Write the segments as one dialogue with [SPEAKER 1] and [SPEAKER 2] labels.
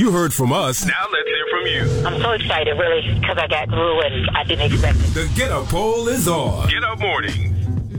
[SPEAKER 1] You heard from us.
[SPEAKER 2] Now let's hear from you.
[SPEAKER 3] I'm so excited, really, because I got through and I didn't expect it.
[SPEAKER 1] The Get Up poll is on.
[SPEAKER 2] Get Up Morning.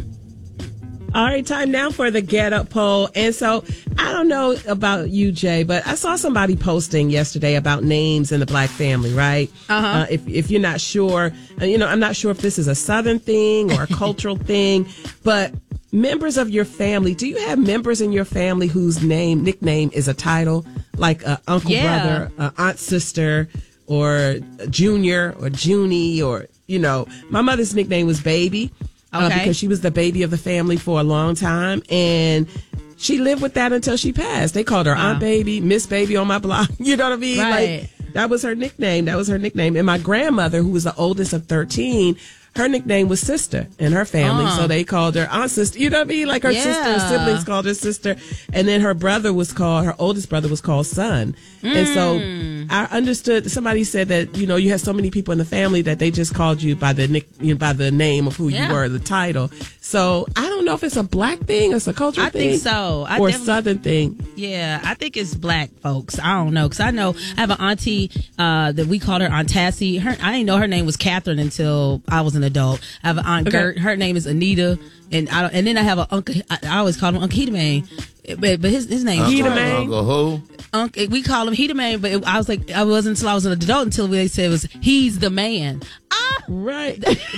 [SPEAKER 4] All right, time now for the Get Up poll. And so I don't know about you, Jay, but I saw somebody posting yesterday about names in the Black family, right? If you're not sure, I'm not sure if this is a Southern thing or a cultural thing, but members of your family, do you have members in your family whose nickname is a title, like uncle, brother, aunt, sister, or junior or Junie, or, my mother's nickname was Baby. Because she was the baby of the family for a long time, and she lived with that until she passed. They called her Aunt Baby, Miss Baby on my block. You know what I mean?
[SPEAKER 5] Right.
[SPEAKER 4] Like, that was her nickname. And my grandmother, who was the oldest of 13, her nickname was Sister in her family. So they called her Aunt Sister. You know what I mean? Like her sister, siblings called her Sister. And then her oldest brother was called Son. And so I understood, somebody said that, you had so many people in the family that they just called you by the by the name of who you were, the title. So I don't know if it's a Black thing or it's a cultural thing.
[SPEAKER 5] I think so.
[SPEAKER 4] Or a Southern thing.
[SPEAKER 5] Yeah, I think it's Black folks. I don't know. Because I have an auntie that we called her Aunt Tassie. I didn't know her name was Catherine until I was an adult. I have an Aunt Gert. Her name is Anita. And then I have an uncle. I always call him Uncle Hedemane. But his name is
[SPEAKER 6] Uncle who?
[SPEAKER 5] We call him Hedemane, but I wasn't until I was an adult until they said he's the man.
[SPEAKER 4] Right.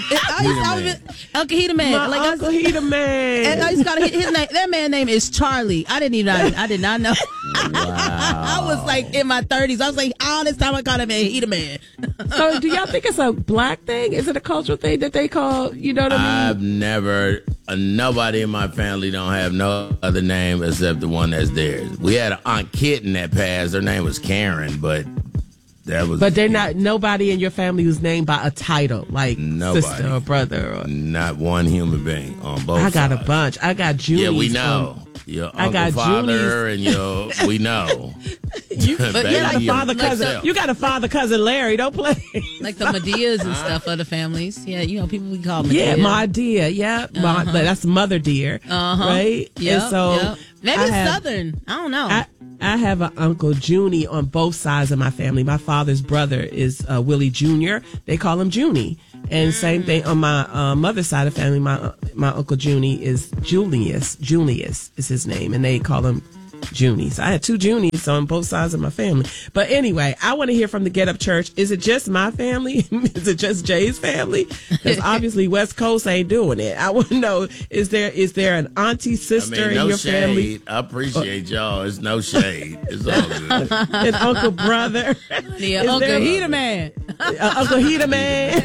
[SPEAKER 5] Uncle Hedemane.
[SPEAKER 4] Uncle Hedemane.
[SPEAKER 5] And I used to call his name. That man's name is Charlie. I did not know.
[SPEAKER 6] Wow.
[SPEAKER 5] I was like in my 30s. I was like, all this time I called him Hedemane.
[SPEAKER 4] So do y'all think it's a Black thing? Is it a cultural thing that they call, you know what I mean?
[SPEAKER 6] I've never, nobody in my family don't have no other name except the one that's theirs. We had an Aunt Kitten that passed. Her name was Karen, but that was...
[SPEAKER 4] But they're not, nobody in your family who's named by a title, like
[SPEAKER 6] nobody.
[SPEAKER 4] Sister or brother. Or,
[SPEAKER 6] not one human being on both sides.
[SPEAKER 4] I got a bunch. I got Junies.
[SPEAKER 6] Yeah, we know. Your uncle, father, and we know.
[SPEAKER 4] You got a father cousin. You got a father cousin Larry. Don't play.
[SPEAKER 5] Like the Medias and stuff of the families. Yeah, people we call Medea.
[SPEAKER 4] Yeah, my dear. Yeah, that's Mother Dear. Right.
[SPEAKER 5] Yeah.
[SPEAKER 4] So
[SPEAKER 5] maybe it's Southern. I don't know.
[SPEAKER 4] I have an Uncle Junie on both sides of my family. My father's brother is Willie Jr. They call him Junie. And same thing on my mother's side of the family. My Uncle Junie is Julius. Julius is his name, and they call him Junie. So I had two Junies on both sides of my family. But anyway, I want to hear from the Get Up Church. Is it just my family? Is it just Jay's family? Because obviously West Coast ain't doing it. I want to know, is there an auntie, sister in your family?
[SPEAKER 6] I appreciate y'all. It's no shade. It's all good.
[SPEAKER 4] An uncle, brother.
[SPEAKER 5] Yeah, Uncle Hedemane.
[SPEAKER 4] Uncle Hedemane.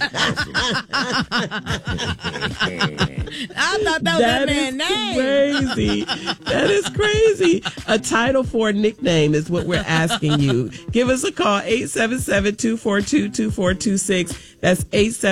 [SPEAKER 5] I thought that was that man's name.
[SPEAKER 4] Crazy. That is crazy. A title for a nickname is what we're asking you. Give us a call, 877-242-2426. That's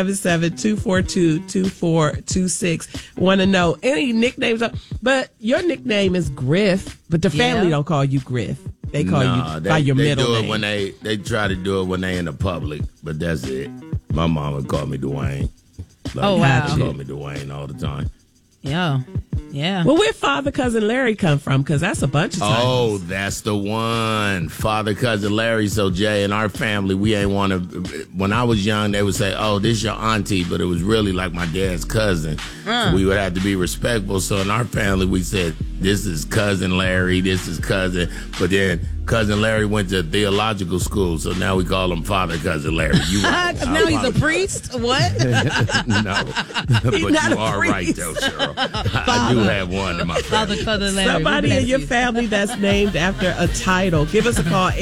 [SPEAKER 4] 877-242-2426. Want to know any nicknames? But your nickname is Griff, but the family don't call you Griff. They call you by your middle name.
[SPEAKER 6] They do it when they try to do it when they in the public, but that's it. My mom would call me Dwayne.
[SPEAKER 5] Wow.
[SPEAKER 6] She called me Dwayne all the time.
[SPEAKER 5] Yeah.
[SPEAKER 4] Well, where Father Cousin Larry come from? Because that's a bunch of times.
[SPEAKER 6] Oh, that's the one. Father Cousin Larry. So, Jay, in our family, we ain't want to... When I was young, they would say, oh, this is your auntie, but it was really like my dad's cousin. So we would have to be respectful. So in our family, we said, this is Cousin Larry, this is Cousin. But then Cousin Larry went to theological school, so now we call him Father Cousin Larry.
[SPEAKER 5] Now he's a priest? What?
[SPEAKER 6] No. But you are right, though, Cheryl. I do have one in my family.
[SPEAKER 5] Father Cousin Larry.
[SPEAKER 4] Somebody in your family that's named after a title. Give us a call,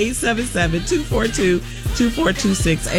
[SPEAKER 4] 877-242-2426.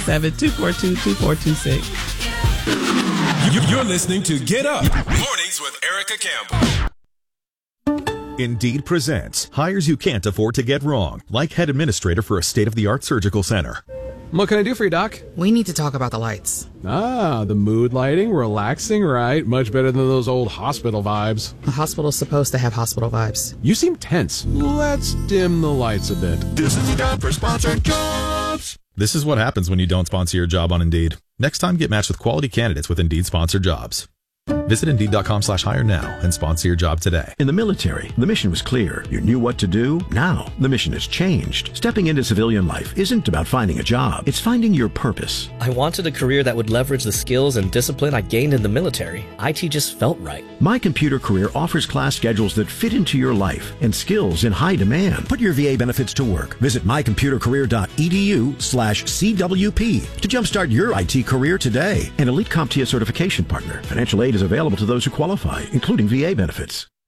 [SPEAKER 4] 877-242-2426.
[SPEAKER 1] You're listening to Get Up. Mornings with Erica Campbell.
[SPEAKER 7] Indeed presents hires you can't afford to get wrong, like head administrator for a state-of-the-art surgical center.
[SPEAKER 8] What can I do for you, Doc?
[SPEAKER 9] We need to talk about the lights.
[SPEAKER 8] Ah, the mood lighting, relaxing, right? Much better than those old hospital vibes.
[SPEAKER 9] A hospital's supposed to have hospital vibes.
[SPEAKER 8] You seem tense. Let's dim the lights a bit.
[SPEAKER 1] This is time for sponsored jobs.
[SPEAKER 7] This is what happens when you don't sponsor your job on Indeed. Next time, get matched with quality candidates with Indeed sponsored jobs. Visit Indeed.com/hire now and sponsor your job today.
[SPEAKER 10] In the military, the mission was clear. You knew what to do. Now, the mission has changed. Stepping into civilian life isn't about finding a job. It's finding your purpose.
[SPEAKER 11] I wanted a career that would leverage the skills and discipline I gained in the military. IT just felt right.
[SPEAKER 10] My Computer Career offers class schedules that fit into your life and skills in high demand. Put your VA benefits to work. Visit mycomputercareer.edu/CWP to jumpstart your IT career today. An Elite CompTIA certification partner. Financial aid is available to those who qualify, including VA benefits.